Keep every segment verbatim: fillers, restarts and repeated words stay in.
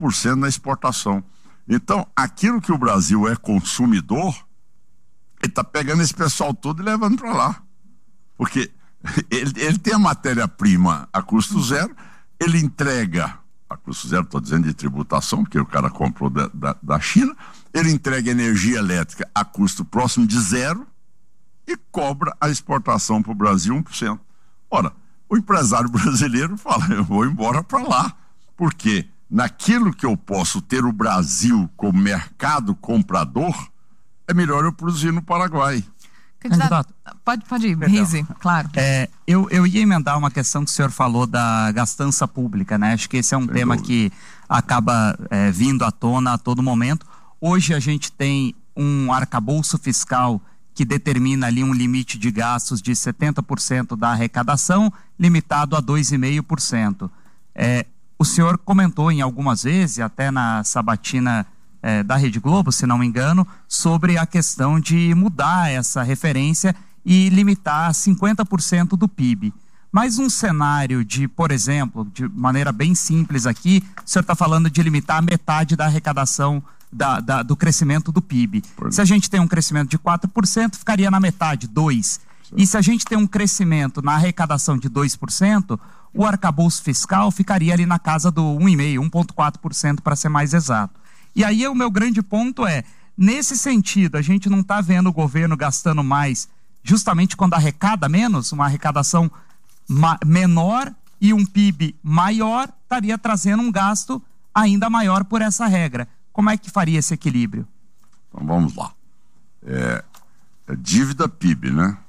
por cento na exportação. Então, aquilo que o Brasil é consumidor, ele está pegando esse pessoal todo e levando para lá. Porque ele, ele tem a matéria-prima a custo zero, ele entrega, a custo zero, estou dizendo de tributação, porque o cara comprou da, da, da China, ele entrega energia elétrica a custo próximo de zero e cobra a exportação para o Brasil um por cento. Ora, o empresário brasileiro fala, eu vou embora para lá, porque naquilo que eu posso ter o Brasil como mercado comprador, é melhor eu produzir no Paraguai. Candidato, pode, pode ir, Rizzi, claro. É, eu, eu ia emendar uma questão que o senhor falou da gastança pública, né? Acho que esse é um Sem tema dúvida. que acaba é, vindo à tona a todo momento. Hoje a gente tem um arcabouço fiscal que determina ali um limite de gastos de setenta por cento da arrecadação, limitado a dois vírgula cinco por cento. É, o senhor comentou em algumas vezes, até na sabatina É, da Rede Globo, se não me engano, sobre a questão de mudar essa referência e limitar a cinquenta por cento do P I B. Mas um cenário de, por exemplo, de maneira bem simples aqui, o senhor está falando de limitar a metade da arrecadação da, da, do crescimento do P I B. Por... Se a gente tem um crescimento de quatro por cento, ficaria na metade, dois por cento. E se a gente tem um crescimento na arrecadação de dois por cento, o arcabouço fiscal ficaria ali na casa do um vírgula cinco por cento, um vírgula quatro por cento para ser mais exato. E aí o meu grande ponto é, nesse sentido, a gente não está vendo o governo gastando mais justamente quando arrecada menos, uma arrecadação menor e um P I B maior, estaria trazendo um gasto ainda maior por essa regra. Como é que faria esse equilíbrio? Então vamos lá. É, é dívida P I B, né?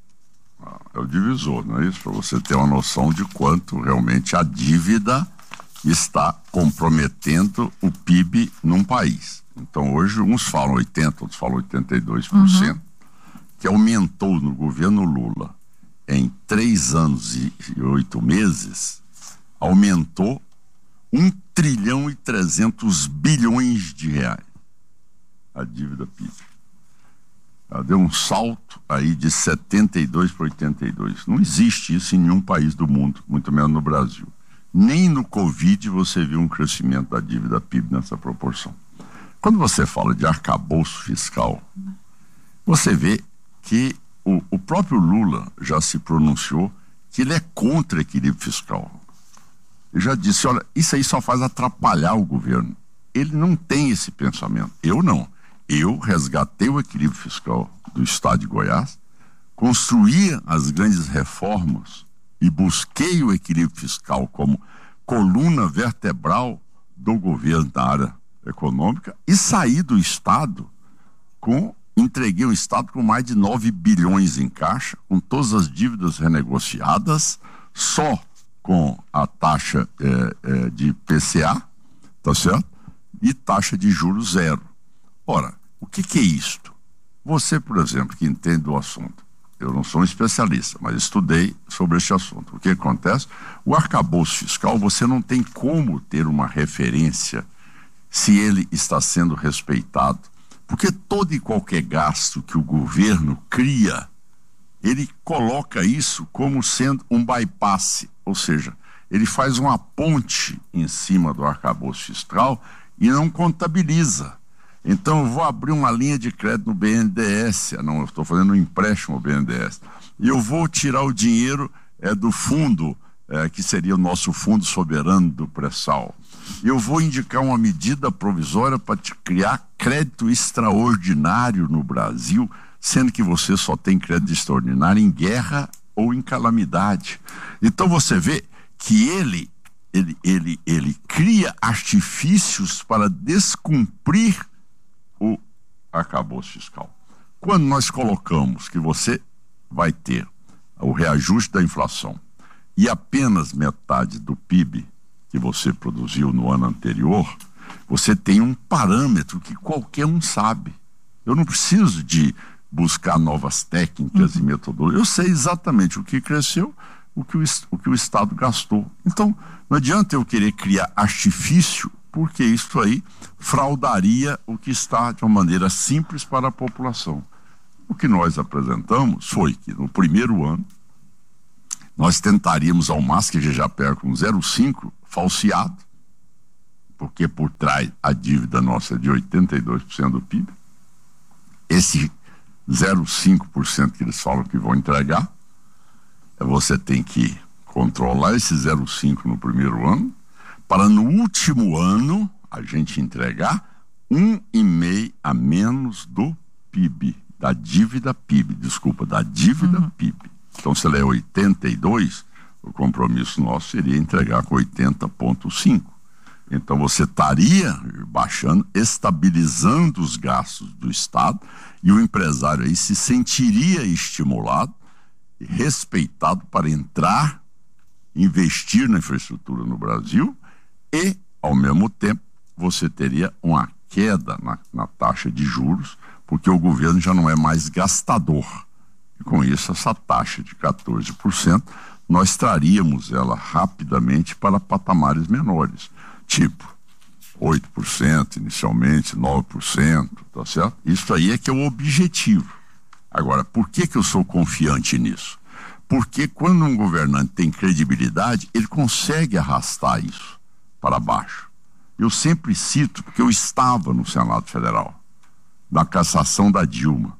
É o divisor, não é isso? Para você ter uma noção de quanto realmente a dívida está comprometendo o P I B num país. Então hoje uns falam oitenta por cento, outros falam oitenta e dois por cento, uhum. que aumentou no governo Lula em três anos e oito meses, aumentou um trilhão e trezentos bilhões de reais a dívida P I B. Ela deu um salto aí de setenta e dois para oitenta e dois. Não existe isso em nenhum país do mundo, muito menos no Brasil. Nem no Covid você viu um crescimento da dívida P I B nessa proporção. Quando você fala de arcabouço fiscal, você vê que o, o próprio Lula já se pronunciou que ele é contra equilíbrio fiscal. Ele já disse, olha, isso aí só faz atrapalhar o governo. Ele não tem esse pensamento. Eu não. Eu resgatei o equilíbrio fiscal do estado de Goiás, construí as grandes reformas e busquei o equilíbrio fiscal como coluna vertebral do governo da área econômica e saí do Estado com, entreguei o Estado com mais de nove bilhões em caixa, com todas as dívidas renegociadas, só com a taxa é, é, de P C A, tá certo? E taxa de juros zero. Ora, o que que é isto? Você, por exemplo, que entende do assunto, eu não sou um especialista, mas estudei sobre este assunto. O que acontece? O arcabouço fiscal, você não tem como ter uma referência se ele está sendo respeitado. Porque todo e qualquer gasto que o governo cria, ele coloca isso como sendo um bypass, ou seja, ele faz uma ponte em cima do arcabouço fiscal e não contabiliza. Então eu vou abrir uma linha de crédito no B N D E S, não, eu estou fazendo um empréstimo ao B N D E S, e eu vou tirar o dinheiro é, do fundo, é, que seria o nosso fundo soberano do pré-sal. Eu vou indicar uma medida provisória para te criar crédito extraordinário no Brasil, sendo que você só tem crédito extraordinário em guerra ou em calamidade. Então você vê que ele, ele, ele, ele cria artifícios para descumprir o arcabouço fiscal. Quando nós colocamos que você vai ter o reajuste da inflação e apenas metade do P I B que você produziu no ano anterior, você tem um parâmetro que qualquer um sabe. Eu não preciso de buscar novas técnicas uhum. e metodologias. Eu sei exatamente o que cresceu, o que o, o que o Estado gastou. Então, não adianta eu querer criar artifício, porque isso aí fraudaria o que está de uma maneira simples para a população. O que nós apresentamos foi que no primeiro ano nós tentaríamos ao máximo, que já perca um zero vírgula cinco falseado, porque por trás a dívida nossa é de oitenta e dois por cento do P I B. Esse zero vírgula cinco por cento que eles falam que vão entregar, você tem que controlar esse zero vírgula cinco por cento no primeiro ano, para no último ano a gente entregar um vírgula cinco por cento a menos do P I B, da dívida P I B, desculpa, da dívida uhum. P I B. Então, se ela é oitenta e dois, o compromisso nosso seria entregar com oitenta vírgula cinco. Então, você estaria baixando, estabilizando os gastos do Estado, e o empresário aí se sentiria estimulado e respeitado para entrar, investir na infraestrutura no Brasil e, ao mesmo tempo, você teria uma queda na, na taxa de juros, porque o governo já não é mais gastador. E com isso, essa taxa de quatorze por cento, nós traríamos ela rapidamente para patamares menores, tipo oito por cento inicialmente, nove por cento, tá certo? Isso aí é que é o objetivo. Agora, por que que eu sou confiante nisso? Porque quando um governante tem credibilidade, ele consegue arrastar isso para baixo. Eu sempre cito, porque eu estava no Senado Federal, na cassação da Dilma,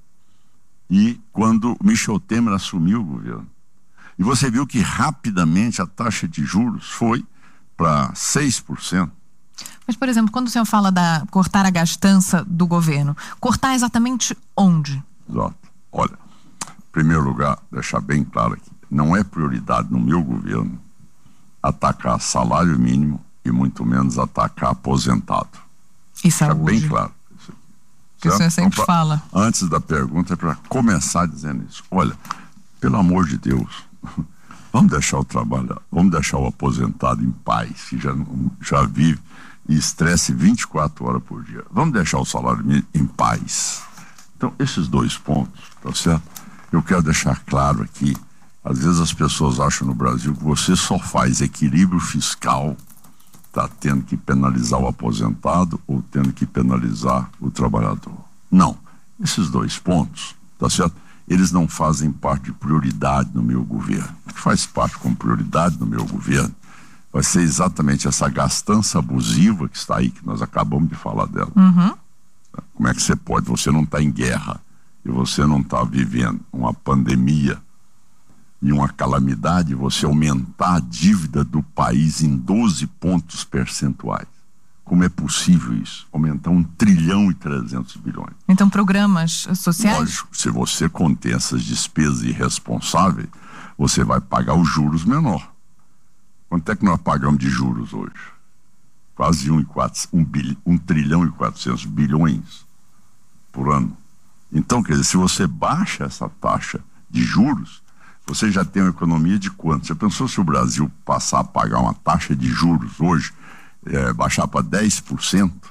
e quando Michel Temer assumiu o governo. E você viu que rapidamente a taxa de juros foi para seis por cento. Mas, por exemplo, quando o senhor fala da cortar a gastança do governo, cortar exatamente onde? Exato. Olha, em primeiro lugar, deixar bem claro aqui, não é prioridade no meu governo atacar salário mínimo e muito menos atacar aposentado. E saúde. Deixar bem claro. Isso aqui. Que o senhor sempre então, pra, fala. Antes da pergunta, é para começar dizendo isso. Olha, pelo amor de Deus, vamos deixar o trabalho, vamos deixar o aposentado em paz, que já, já vive e estresse vinte e quatro horas por dia. Vamos deixar o salário mínimo em paz. Então, esses dois pontos, tá certo? Eu quero deixar claro aqui, às vezes as pessoas acham no Brasil que você só faz equilíbrio fiscal, tá tendo que penalizar o aposentado ou tendo que penalizar o trabalhador. Não. Esses dois pontos, tá certo? Eles não fazem parte de prioridade no meu governo. O que faz parte como prioridade no meu governo vai ser exatamente essa gastança abusiva que está aí, que nós acabamos de falar dela. Uhum. Como é que você pode? Você não está em guerra e você não está vivendo uma pandemia e uma calamidade, você aumentar a dívida do país em doze pontos percentuais. Como é possível isso? Aumentar um trilhão e trezentos bilhões. Então, programas sociais? Lógico, se você contém essas despesas irresponsáveis, você vai pagar os juros menor. Quanto é que nós pagamos de juros hoje? Quase um, um, bilhão, um trilhão e quatrocentos bilhões por ano. Então, quer dizer, se você baixa essa taxa de juros, você já tem uma economia de quanto? Você pensou se o Brasil passar a pagar uma taxa de juros hoje, é, baixar para dez por cento?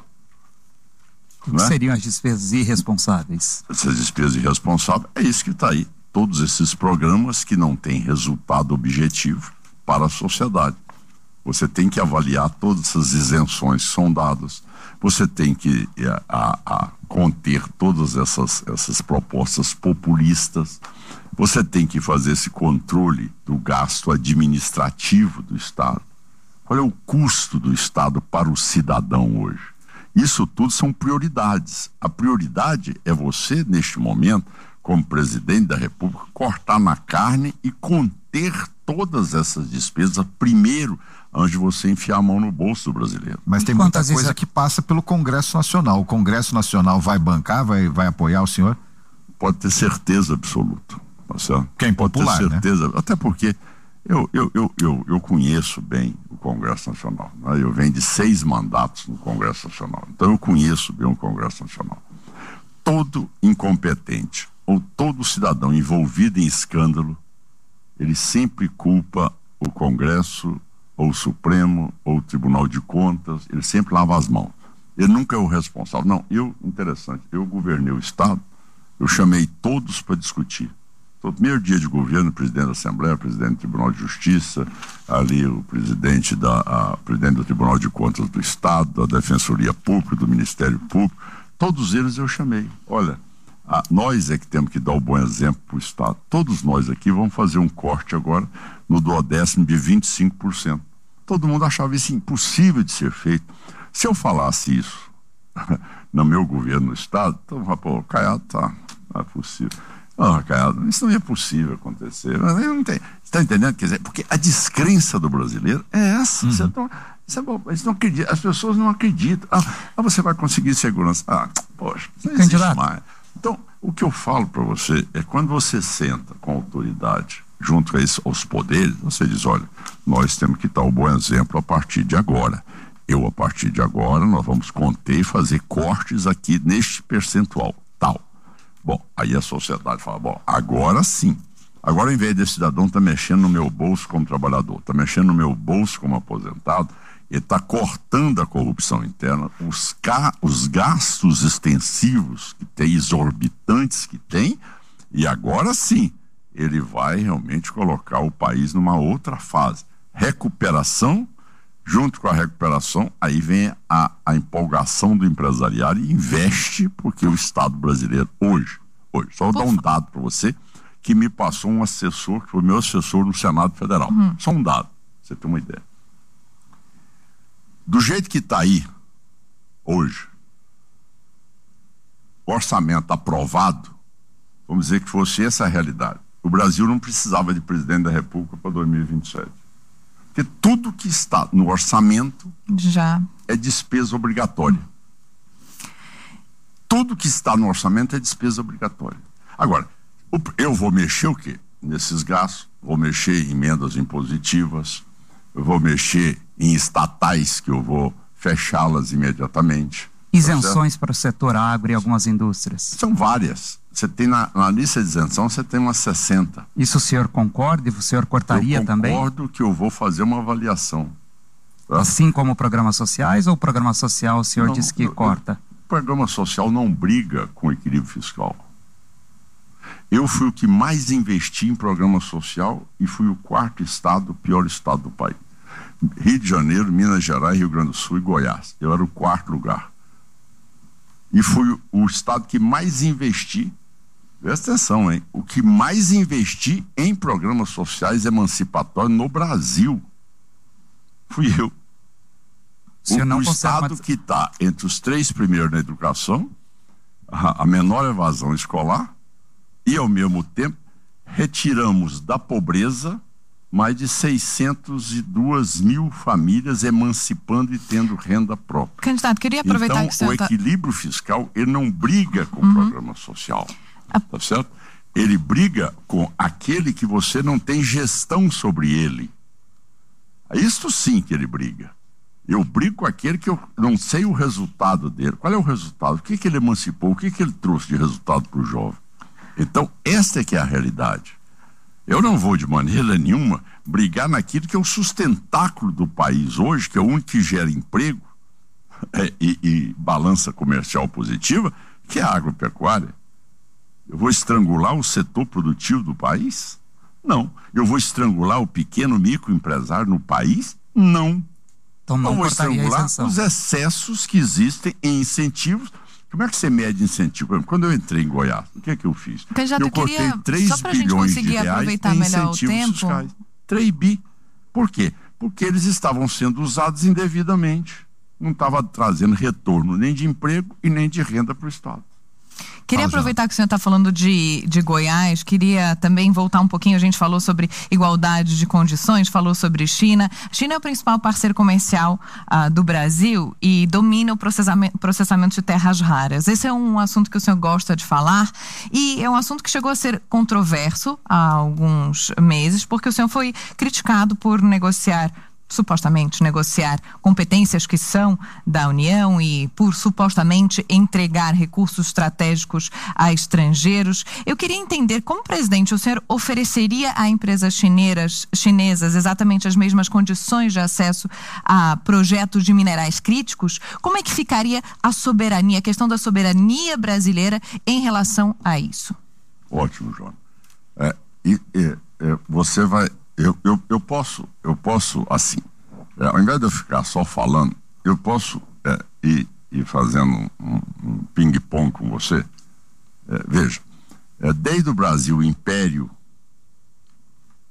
O que seriam as despesas irresponsáveis? Essas despesas irresponsáveis, é isso que está aí. Todos esses programas que não têm resultado objetivo para a sociedade. Você tem que avaliar todas essas isenções que são dadas. Você tem que a, a, conter todas essas, essas propostas populistas. Você tem que fazer esse controle do gasto administrativo do Estado. Qual é o custo do Estado para o cidadão hoje? Isso tudo são prioridades. A prioridade é você, neste momento, como presidente da República, cortar na carne e conter todas essas despesas primeiro, antes de você enfiar a mão no bolso do brasileiro. Mas tem muita coisa que passa pelo Congresso Nacional. O Congresso Nacional vai bancar, vai, vai apoiar o senhor? Pode ter certeza absoluta. Tá certo? Que é impopular, Pode ter certeza, né? Até porque eu, eu, eu, eu, eu conheço bem o Congresso Nacional. Né? Eu venho de seis mandatos no Congresso Nacional. Então eu conheço bem o Congresso Nacional. Todo incompetente ou todo cidadão envolvido em escândalo, ele sempre culpa o Congresso, ou o Supremo, ou o Tribunal de Contas, ele sempre lava as mãos. Ele nunca é o responsável. Não, eu, interessante, eu governei o Estado, eu chamei todos para discutir. No primeiro dia de governo, o presidente da Assembleia, o presidente do Tribunal de Justiça, ali o presidente, da, a, presidente do Tribunal de Contas do Estado, da Defensoria Pública, do Ministério Público, todos eles eu chamei. Olha, a, nós é que temos que dar o bom exemplo para o Estado. Todos nós aqui vamos fazer um corte agora no duodécimo de vinte e cinco por cento. Todo mundo achava isso impossível de ser feito. Se eu falasse isso no meu governo no Estado, então, pô, o Caiado tá, não é possível. Não, Caiado, isso não é possível acontecer. Não tem, você está entendendo? Quer dizer, porque a descrença do brasileiro é essa. Uhum. Você não, isso é bom, eles não acreditam, as pessoas não acreditam. Ah, ah, você vai conseguir segurança. Ah, poxa, isso não existe mais. Então, o que eu falo para você é quando você senta com a autoridade junto a esse, aos poderes, você diz, olha, nós temos que dar um bom exemplo a partir de agora. Eu, a partir de agora, nós vamos conter e fazer cortes aqui neste percentual, tal. Bom, aí a sociedade fala, bom, agora sim. Agora, em vez desse cidadão estar tá mexendo no meu bolso como trabalhador, está mexendo no meu bolso como aposentado, ele está cortando a corrupção interna, os, ca... os gastos extensivos que tem, exorbitantes que tem, e agora sim, ele vai realmente colocar o país numa outra fase. Recuperação, junto com a recuperação, aí vem a, a empolgação do empresariado e investe, porque o Estado brasileiro hoje, hoje, só vou dar um dado para você, que me passou um assessor, que foi meu assessor no Senado Federal. Uhum. Só um dado, pra você ter uma ideia. Do jeito que está aí, hoje, o orçamento aprovado, vamos dizer que fosse essa a realidade. O Brasil não precisava de presidente da República para dois mil e vinte e sete. Porque tudo que está no orçamento já é despesa obrigatória. Tudo que está no orçamento é despesa obrigatória. Agora, eu vou mexer o quê? Nesses gastos, vou mexer em emendas impositivas, eu vou mexer em estatais que eu vou fechá-las imediatamente. Isenções para o setor agro e algumas indústrias. São várias. Você tem na, na lista de isenção, você tem umas sessenta. Isso o senhor concorda? O senhor cortaria também? Eu concordo que eu vou fazer uma avaliação. Tá? Assim como programas sociais, ou o programa social o senhor não, disse que eu, corta? O programa social não briga com o equilíbrio fiscal. Eu fui o que mais investi em programa social e fui o quarto estado, o pior estado do país. Rio de Janeiro, Minas Gerais, Rio Grande do Sul e Goiás. Eu era o quarto lugar. E fui o estado que mais investi, presta atenção, hein? O que mais investi em programas sociais emancipatórios no Brasil fui eu. O, o estado uma... que está entre os três primeiros na educação, a, a menor evasão escolar, e ao mesmo tempo retiramos da pobreza mais de seiscentos e duas mil famílias emancipando e tendo renda própria. Candidato, queria aproveitar então, que o senhor o tá... equilíbrio fiscal, ele não briga com uhum. o programa social, a... tá certo? Ele briga com aquele que você não tem gestão sobre ele. É isso sim que ele briga. Eu brigo com aquele que eu não sei o resultado dele. Qual é o resultado? O que que ele emancipou? O que que ele trouxe de resultado para o jovem? Então, esta é que é a realidade. Eu não vou de maneira nenhuma brigar naquilo que é o sustentáculo do país hoje, que é o único que gera emprego é, e, e balança comercial positiva, que é a agropecuária. Eu vou estrangular o setor produtivo do país? Não. Eu vou estrangular o pequeno microempresário no país? Não. Então não eu vou estrangular os excessos que existem em incentivos. Como é que você mede incentivo? Quando eu entrei em Goiás, o que é que eu fiz? Candidato, eu cortei queria, três bilhões de reais em incentivos fiscais. três bi. Por quê? Porque eles estavam sendo usados indevidamente. Não estava trazendo retorno nem de emprego e nem de renda para o Estado. Queria aproveitar que o senhor está falando de, de Goiás, queria também voltar um pouquinho, a gente falou sobre igualdade de condições, falou sobre China. A China é o principal parceiro comercial uh, do Brasil e domina o processamento, processamento de terras raras. Esse é um assunto que o senhor gosta de falar e é um assunto que chegou a ser controverso há alguns meses, porque o senhor foi criticado por negociar supostamente negociar competências que são da União e por supostamente entregar recursos estratégicos a estrangeiros. Eu queria entender como presidente o senhor ofereceria a empresas chinesas, chinesas exatamente as mesmas condições de acesso a projetos de minerais críticos? Como é que ficaria a soberania, a questão da soberania brasileira em relação a isso? Ótimo, João. É, e, e, é, você vai Eu, eu, eu posso, eu posso assim, é, ao invés de eu ficar só falando, eu posso é, ir, ir fazendo um, um ping-pong com você. É, veja, é, desde o Brasil Império,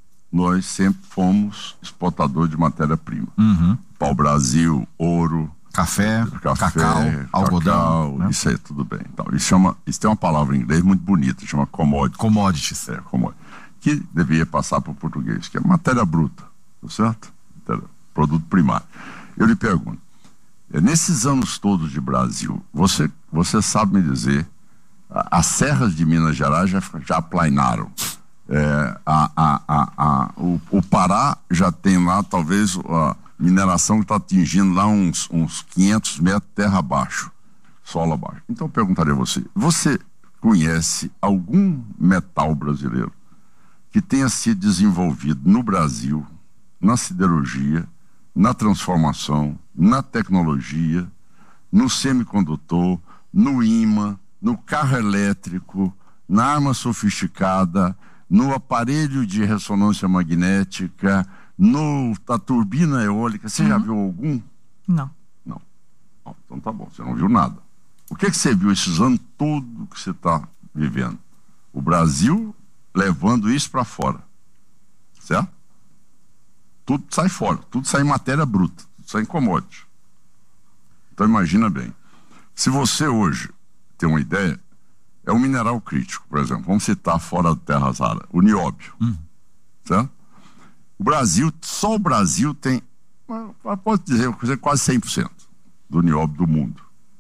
nós sempre fomos exportador de matéria-prima. Uhum. Pau-Brasil, ouro, Café, café cacau, algodão. Cacau, né? Isso aí, tudo bem. Então, isso, chama, isso tem uma palavra em inglês muito bonita, chama commodity. Commodities. É, commodity. Que deveria passar para o português, que é matéria bruta, tá certo? Matéria, produto primário. Eu lhe pergunto, é, nesses anos todos de Brasil, você, você sabe me dizer, a, as serras de Minas Gerais já, já aplainaram. É, a, a, a, a, o, o Pará já tem lá, talvez, a mineração que está atingindo lá uns, uns quinhentos metros terra abaixo, solo abaixo. Então eu perguntaria a você, você conhece algum metal brasileiro que tenha sido desenvolvido no Brasil, na siderurgia, na transformação, na tecnologia, no semicondutor, no imã, no carro elétrico, na arma sofisticada, no aparelho de ressonância magnética, no, na turbina eólica? Você uhum. já viu algum? Não. Não. Não. Então tá bom, você não viu nada. O que, que você viu esses anos todos que você está vivendo? O Brasil levando isso para fora, certo? Tudo sai fora, tudo sai em matéria bruta, tudo sai em commodity. Então imagina bem, se você hoje tem uma ideia, é um mineral crítico, por exemplo, vamos citar fora da terra rara, o nióbio, hum. certo? O Brasil, só o Brasil tem, pode dizer, quase cem por cento do nióbio do mundo.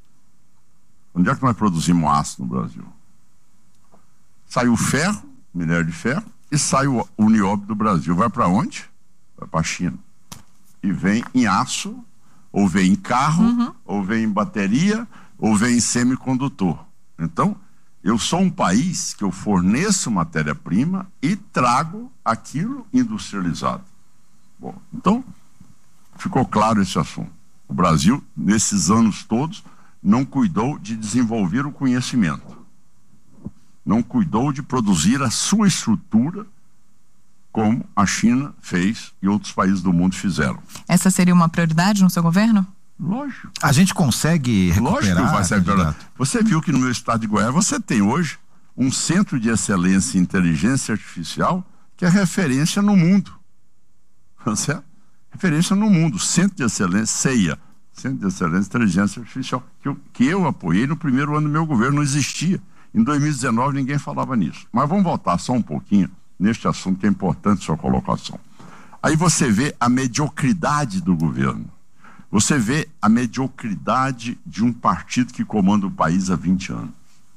Onde é que nós produzimos aço no Brasil? Sai o ferro, minério de ferro, e sai o, o nióbio do Brasil. Vai para onde? Vai para a China. E vem em aço, ou vem em carro, uhum. ou vem em bateria, ou vem em semicondutor. Então, eu sou um país que eu forneço matéria-prima e trago aquilo industrializado. Bom, então, ficou claro esse assunto. O Brasil, nesses anos todos, não cuidou de desenvolver o conhecimento. Não cuidou de produzir a sua estrutura como a China fez e outros países do mundo fizeram. Essa seria uma prioridade no seu governo? Lógico. A gente consegue recuperar? Lógico que vai ser prioridade. Você viu que no meu estado de Goiás você tem hoje um centro de excelência em inteligência artificial que é referência no mundo. Certo? Referência no mundo. Centro de excelência, CEIA, Centro de Excelência em Inteligência Artificial, que eu, que eu apoiei no primeiro ano do meu governo, não existia. Em dois mil e dezenove ninguém falava nisso. Mas vamos voltar só um pouquinho neste assunto que é importante sua colocação. Aí você vê a mediocridade do governo. Você vê a mediocridade de um partido que comanda o país há vinte anos.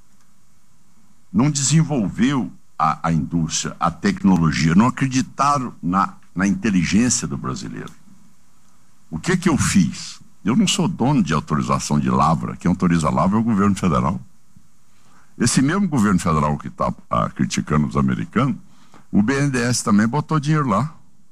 Não desenvolveu a, a indústria, a tecnologia, não acreditaram na, na inteligência do brasileiro. O que que eu fiz? Eu não sou dono de autorização de lavra. Quem autoriza a lavra é o governo federal. Esse mesmo governo federal que está ah, criticando os americanos, o B N D E S também botou dinheiro lá.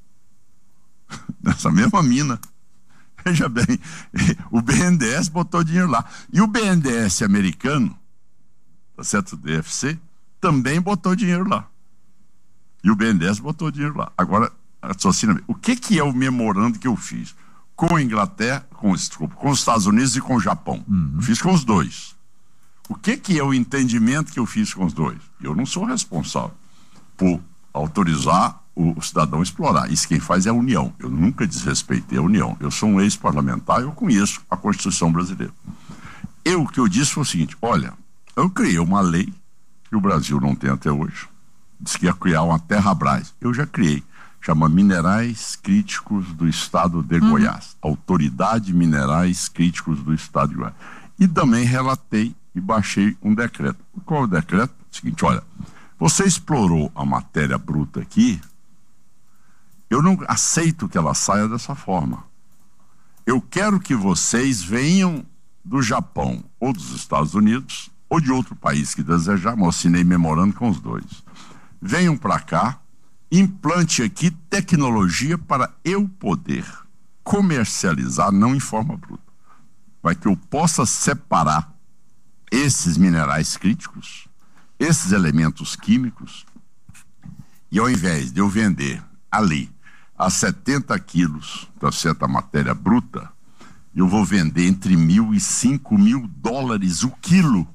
Nessa mesma mina. Veja bem, o B N D E S botou dinheiro lá. E o B N D E S americano, tá certo, o D F C, também botou dinheiro lá. E o B N D E S botou dinheiro lá. Agora, raciocina, o que que é o memorando que eu fiz? Com a Inglaterra, com, desculpa, com os Estados Unidos e com o Japão. Uhum. Eu fiz com os dois. O que que é o entendimento que eu fiz com os dois? Eu não sou responsável por autorizar o cidadão a explorar. Isso quem faz é a União. Eu nunca desrespeitei a União. Eu sou um ex-parlamentar, eu conheço a Constituição brasileira. Eu, o que eu disse foi o seguinte, olha, eu criei uma lei que o Brasil não tem até hoje. Disse que ia criar uma Terrabras. Eu já criei. Chama Minerais Críticos do Estado de uhum. Goiás. Autoridade Minerais Críticos do Estado de Goiás. E também relatei e baixei um decreto. Qual é o decreto? É o seguinte, olha, você explorou a matéria bruta aqui, eu não aceito que ela saia dessa forma. Eu quero que vocês venham do Japão ou dos Estados Unidos ou de outro país que desejar, mas eu assinei memorando com os dois. Venham para cá, implante aqui tecnologia para eu poder comercializar, não em forma bruta, para que eu possa separar esses minerais críticos, esses elementos químicos, e ao invés de eu vender ali a setenta quilos da certa matéria bruta, eu vou vender entre mil e cinco mil dólares o quilo.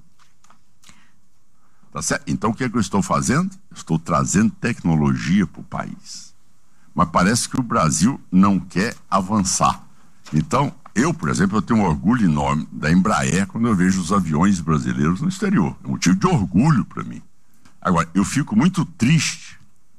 Tá certo? Então o que é que eu estou fazendo? Estou trazendo tecnologia para o país. Mas parece que o Brasil não quer avançar. Então, eu, por exemplo, eu tenho um orgulho enorme da Embraer quando eu vejo os aviões brasileiros no exterior. É um motivo de orgulho para mim. Agora, eu fico muito triste.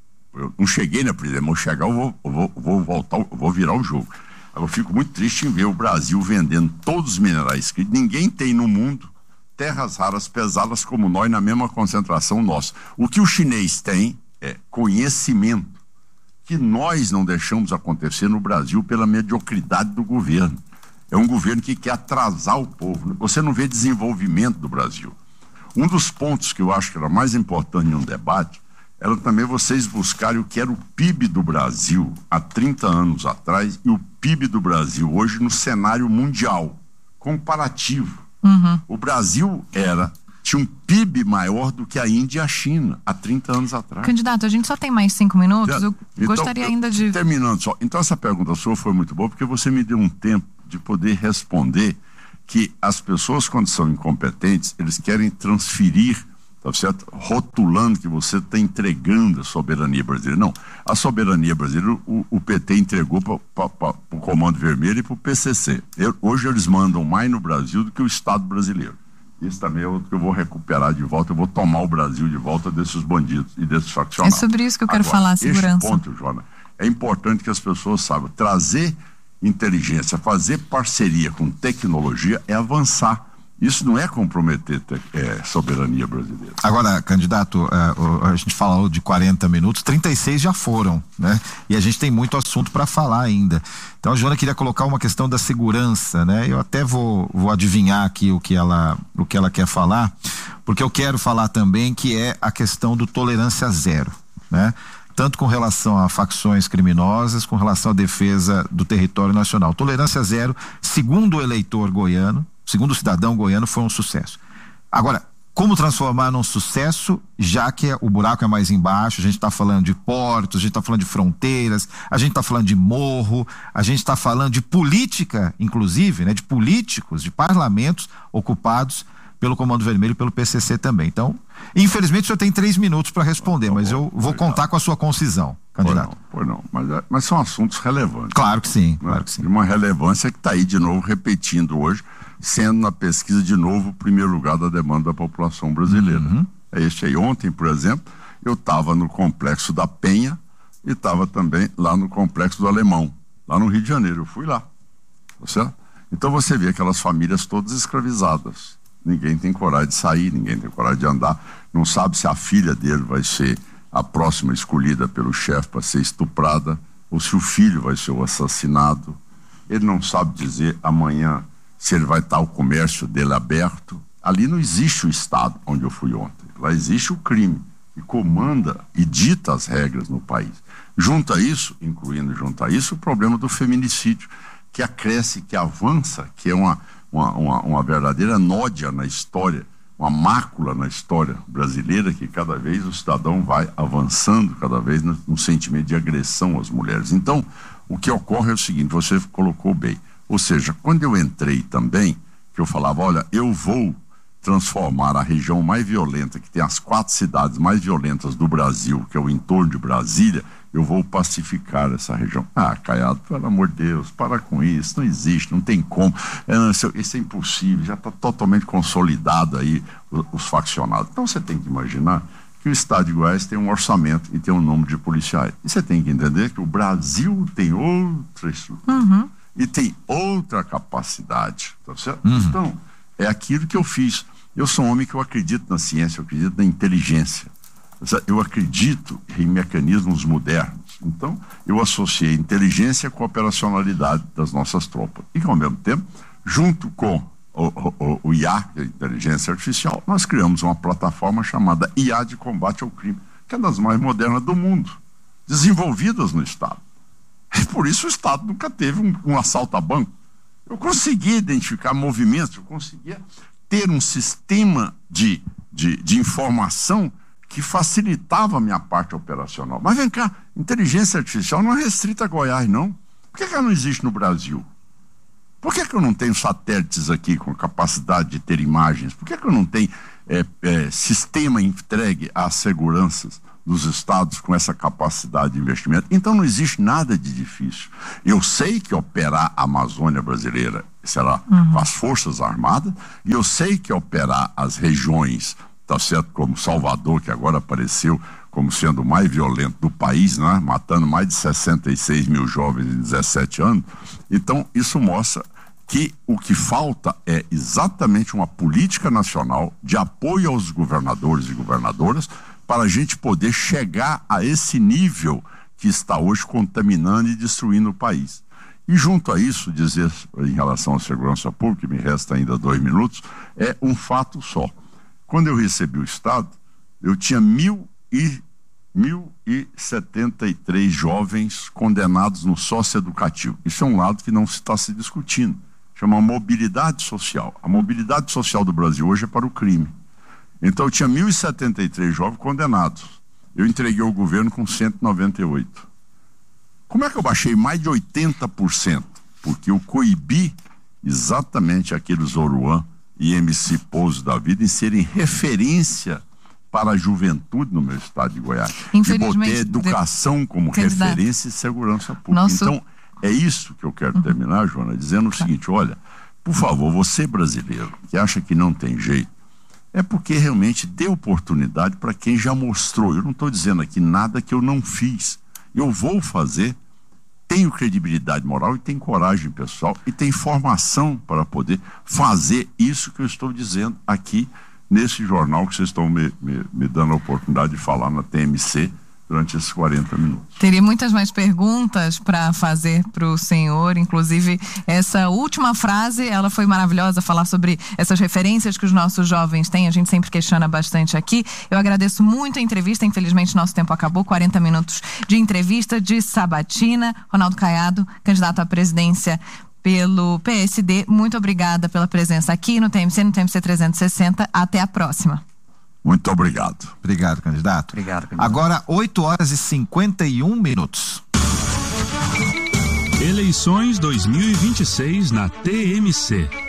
Eu não cheguei na presidência, mas eu chegar, eu vou, eu vou, eu vou voltar, eu vou virar o jogo. Agora, eu fico muito triste em ver o Brasil vendendo todos os minerais que ninguém tem no mundo, terras raras pesadas como nós, na mesma concentração nossa. O que o chinês tem é conhecimento, que nós não deixamos acontecer no Brasil pela mediocridade do governo. É um governo que quer atrasar o povo. Você não vê desenvolvimento do Brasil. Um dos pontos que eu acho que era mais importante em um debate era também vocês buscarem o que era o P I B do Brasil há trinta anos atrás e o P I B do Brasil hoje no cenário mundial, comparativo. Uhum. O Brasil era, tinha um P I B maior do que a Índia e a China há trinta anos atrás. Candidato, a gente só tem mais cinco minutos, eu então, gostaria ainda de... Terminando só, então essa pergunta sua foi muito boa porque você me deu um tempo de poder responder que as pessoas, quando são incompetentes, eles querem transferir, tá certo? Rotulando que você está entregando a soberania brasileira. Não, a soberania brasileira o, o P T entregou para o Comando Vermelho e para o P C C. Eu, hoje eles mandam mais no Brasil do que o Estado brasileiro. Isso também é outro que eu vou recuperar de volta, eu vou tomar o Brasil de volta desses bandidos e desses faccionados. É sobre isso que eu quero Agora, falar, segurança. Esse ponto, Joana, é importante que as pessoas saibam, trazer inteligência, fazer parceria com tecnologia é avançar. Isso não é comprometer é, soberania brasileira. Agora, candidato, é, a gente falou de quarenta minutos, trinta e seis já foram, né? E a gente tem muito assunto para falar ainda. Então a Joana queria colocar uma questão da segurança, né? Eu até vou, vou adivinhar aqui o que ela, o que ela quer falar, porque eu quero falar também que é a questão do tolerância zero, né? Tanto com relação a facções criminosas, com relação à defesa do território nacional. Tolerância zero, segundo o eleitor goiano, segundo o cidadão goiano, foi um sucesso. Agora, como transformar num sucesso, já que o buraco é mais embaixo, a gente está falando de portos, a gente está falando de fronteiras, a gente está falando de morro, a gente está falando de política, inclusive, né, de políticos, de parlamentos ocupados pelo Comando Vermelho e pelo P C C também. Então, infelizmente o senhor tem três minutos para responder, mas eu vou contar com a sua concisão, candidato. Pois não, pois não. Mas, mas são assuntos relevantes. Claro que sim, né? claro que sim. De uma relevância que está aí de novo repetindo hoje, sendo na pesquisa de novo o primeiro lugar da demanda da população brasileira. Uhum. É este aí. Ontem, por exemplo, eu estava no Complexo da Penha e estava também lá no Complexo do Alemão, lá no Rio de Janeiro. Eu fui lá, tá certo? Então você vê aquelas famílias todas escravizadas. Ninguém tem coragem de sair, ninguém tem coragem de andar, não sabe se a filha dele vai ser a próxima escolhida pelo chefe para ser estuprada ou se o filho vai ser o assassinado. Ele não sabe dizer amanhã se ele vai estar o comércio dele aberto. Ali não existe o Estado onde eu fui ontem, lá existe o crime que comanda e dita as regras no país. Junto a isso, incluindo junto a isso o problema do feminicídio, que acresce, que avança, que é uma Uma, uma, uma verdadeira nódia na história, uma mácula na história brasileira, que cada vez o cidadão vai avançando, cada vez no, no sentimento de agressão às mulheres. Então, o que ocorre é o seguinte, você colocou bem, ou seja, quando eu entrei também, que eu falava, olha, eu vou transformar a região mais violenta, que tem as quatro cidades mais violentas do Brasil, que é o entorno de Brasília, eu vou pacificar essa região. Ah, Caiado, pelo amor de Deus, para com isso, não existe, não tem como, é, isso é impossível, já está totalmente consolidado aí os, os faccionados. Então você tem que imaginar que o Estado de Goiás tem um orçamento e tem um número de policiais. E você tem que entender que o Brasil tem outra estrutura uhum. e tem outra capacidade, tá certo? Uhum. Então, é aquilo que eu fiz. Eu sou um homem que eu acredito na ciência, eu acredito na inteligência. Eu acredito em mecanismos modernos. Então, eu associei inteligência com a operacionalidade das nossas tropas. E, ao mesmo tempo, junto com o, o, o I A, a inteligência artificial, nós criamos uma plataforma chamada I A de combate ao crime, que é das mais modernas do mundo, desenvolvidas no Estado. E por isso o Estado nunca teve um, um assalto a banco. Eu conseguia identificar movimentos, eu conseguia ter um sistema de, de, de informação que facilitava a minha parte operacional. Mas vem cá, inteligência artificial não é restrita a Goiás, não. Por que que ela não existe no Brasil? Por que que eu não tenho satélites aqui com capacidade de ter imagens? Por que que eu não tenho é, é, sistema entregue às seguranças dos estados com essa capacidade de investimento. Então não existe nada de difícil. Eu sei que operar a Amazônia brasileira será uhum. com as Forças Armadas, e eu sei que operar as regiões, tá certo, como Salvador, que agora apareceu como sendo o mais violento do país, né? Matando mais de sessenta e seis mil jovens em dezessete anos. Então isso mostra que o que falta é exatamente uma política nacional de apoio aos governadores e governadoras para a gente poder chegar a esse nível que está hoje contaminando e destruindo o país. E junto a isso, dizer em relação à segurança pública, me resta ainda dois minutos, é um fato só. Quando eu recebi o Estado, eu tinha mil e, mil e setenta e três jovens condenados no socioeducativo. Isso é um lado que não se está se discutindo. Chama mobilidade social. A mobilidade social do Brasil hoje é para o crime. Então eu tinha mil e setenta e três jovens condenados. Eu entreguei ao governo com cento e noventa e oito. Como é que eu baixei mais de oitenta por cento? Porque eu coibi exatamente aqueles Oruan e M C Pouso da vida em serem referência para a juventude no meu estado de Goiás. E botei educação como candidato. Referência e segurança pública. Nosso... Então, é isso que eu quero uhum. terminar, Joana, dizendo o seguinte, olha, por favor, você brasileiro que acha que não tem jeito, é porque realmente dê oportunidade para quem já mostrou. Eu não estou dizendo aqui nada que eu não fiz. Eu vou fazer, tenho credibilidade moral e tenho coragem pessoal e tenho formação para poder fazer isso que eu estou dizendo aqui nesse jornal que vocês estão me, me, me dando a oportunidade de falar na T M C durante esses quarenta minutos. Teria muitas mais perguntas para fazer para o senhor, inclusive essa última frase, ela foi maravilhosa, falar sobre essas referências que os nossos jovens têm, a gente sempre questiona bastante aqui. Eu agradeço muito a entrevista, infelizmente nosso tempo acabou, quarenta minutos de entrevista de sabatina. Ronaldo Caiado, candidato à presidência pelo P S D, muito obrigada pela presença aqui no T M C, no T M C trezentos e sessenta, até a próxima. Muito obrigado. Obrigado, candidato. Obrigado, candidato. Agora, oito horas e cinquenta e um minutos. Eleições dois mil e vinte e seis na T M C.